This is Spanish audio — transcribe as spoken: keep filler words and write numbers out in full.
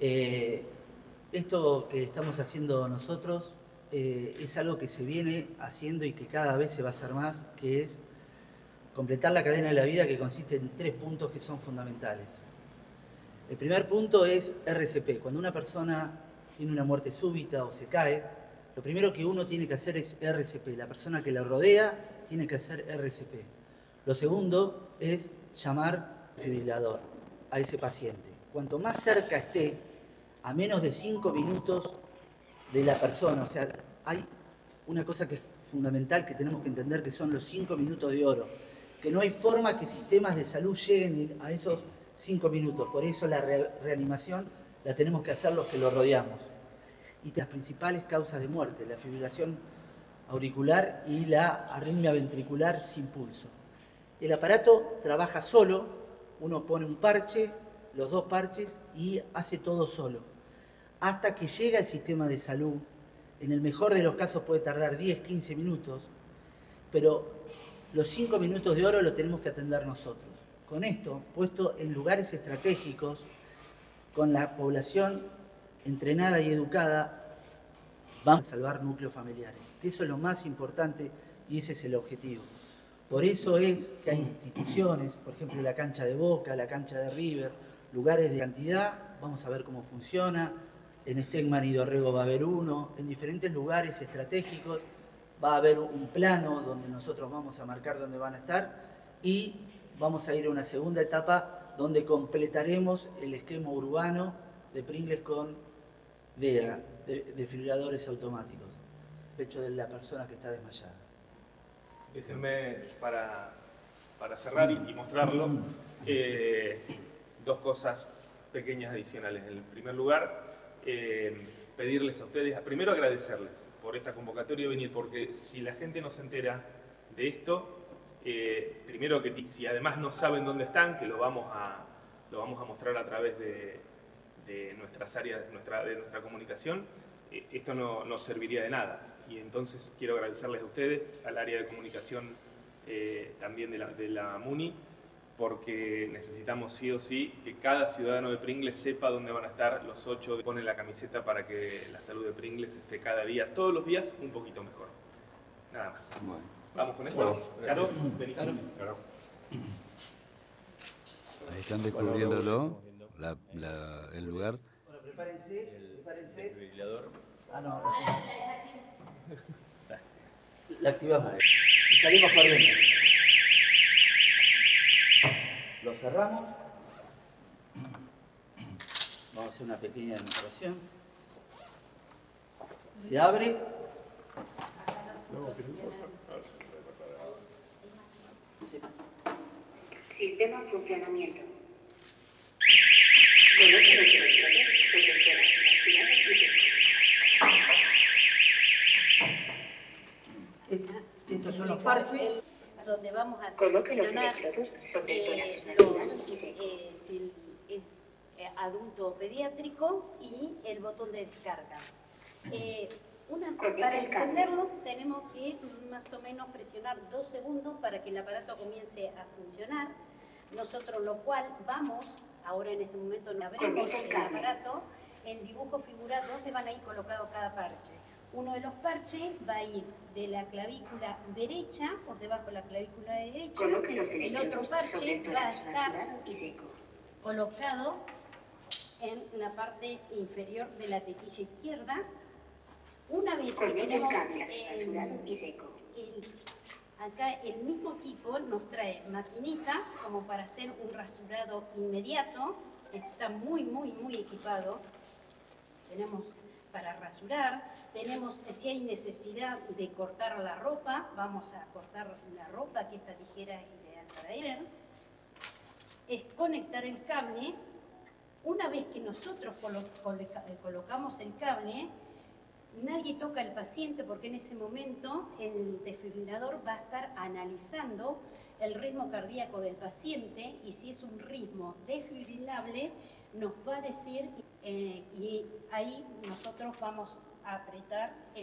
Eh, esto que estamos haciendo nosotros eh, es algo que se viene haciendo y que cada vez se va a hacer más, que es completar la cadena de la vida, que consiste en tres puntos que son fundamentales. El primer punto es R C P. Cuando una persona tiene una muerte súbita o se cae, lo primero que uno tiene que hacer es R C P. La persona que la rodea tiene que hacer R C P. Lo segundo es llamar al desfibrilador a ese paciente. Cuanto más cerca esté, a menos de cinco minutos de la persona, o sea, hay una cosa que es fundamental que tenemos que entender, que son los cinco minutos de oro, que no hay forma que sistemas de salud lleguen a esos cinco minutos, por eso la re reanimación la tenemos que hacer los que lo rodeamos. Y las principales causas de muerte, la fibrilación auricular y la arritmia ventricular sin pulso. El aparato trabaja solo, uno pone un parche, los dos parches y hace todo solo. Hasta que llega el sistema de salud, en el mejor de los casos puede tardar diez, quince minutos, pero los cinco minutos de oro lo tenemos que atender nosotros. Con esto, puesto en lugares estratégicos, con la población entrenada y educada, vamos a salvar núcleos familiares. Eso es lo más importante y ese es el objetivo. Por eso es que hay instituciones, por ejemplo la cancha de Boca, la cancha de River, lugares de cantidad, vamos a ver cómo funciona. En Stegman y Dorrego va a haber uno, en diferentes lugares estratégicos va a haber un plano donde nosotros vamos a marcar dónde van a estar y vamos a ir a una segunda etapa donde completaremos el esquema urbano de Pringles con Vega, de desfibriladores automáticos, pecho de la persona que está desmayada. Déjenme, para, para cerrar y, y mostrarlo, eh, dos cosas pequeñas adicionales. En primer lugar, eh, pedirles a ustedes, primero agradecerles por esta convocatoria y venir, porque si la gente no se entera de esto, eh, primero que si además no saben dónde están, que lo vamos a, lo vamos a mostrar a través de, de nuestras áreas, nuestra, de nuestra comunicación, eh, esto no nos serviría de nada. Y entonces quiero agradecerles a ustedes, al área de comunicación eh, también de la, de la MUNI, porque necesitamos sí o sí que cada ciudadano de Pringles sepa dónde van a estar los ocho que ponen la camiseta para que la salud de Pringles esté cada día, todos los días, un poquito mejor. Nada más. Bueno. Vamos con esto. Bueno, Caro, vení. Caro. Claro. Ahí están descubriéndolo, la, la, el lugar. Bueno, prepárense, prepárense. El desfibrilador. Ah, no, no. La activamos y salimos corriendo. Lo cerramos. Vamos a hacer una pequeña demostración. Se abre. Se... Sistema en funcionamiento. Coloque los electrodos sobre zonas inactivadas y Estos son los parches. Donde vamos a Coloque los seleccionar electrodos sobre eh, zonas los, inactivadas y seco. eh, si es eh, adulto o pediátrico y el botón de descarga. Eh, una, para encenderlo tenemos que más o menos presionar dos segundos para que el aparato comience a funcionar. Nosotros lo cual vamos, ahora en este momento no abrimos el aparato, en dibujo figurado donde van a ir colocados cada parche. Uno de los parches va a ir de la clavícula derecha, por debajo de la clavícula derecha. El otro parche va a estar colocado en la parte inferior de la tetilla izquierda. Una vez que tenemos el, el, acá el mismo equipo nos trae maquinitas como para hacer un rasurado inmediato. Está muy, muy, muy equipado. Tenemos para rasurar, tenemos, si hay necesidad de cortar la ropa, vamos a cortar la ropa, que esta tijera es ideal para él. Es conectar el cable. Una vez que nosotros colo coloca colocamos el cable, nadie toca al paciente porque en ese momento el desfibrilador va a estar analizando el ritmo cardíaco del paciente y si es un ritmo desfibrilable nos va a decir eh, y ahí nosotros vamos a apretar el